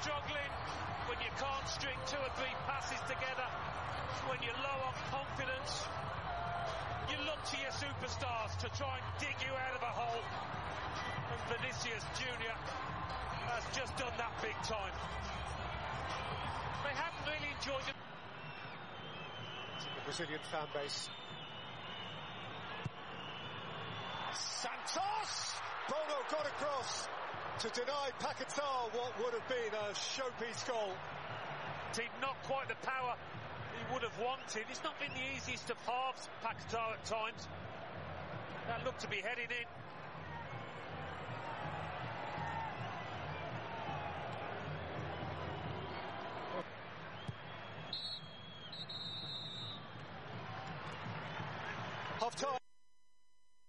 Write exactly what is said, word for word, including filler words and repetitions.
struggling, when you can't string two or three passes together, when you're low on confidence, you look to your superstars to try and dig you out of a hole. And Vinicius Junior has just done that big time. They haven't really enjoyed it. The Brazilian fan base. Santos! Bono got across to deny Paquetá what would have been a showpiece goal. Not quite the power he would have wanted. It's not been the easiest of halves, Paquetá, at times. That looked to be heading in.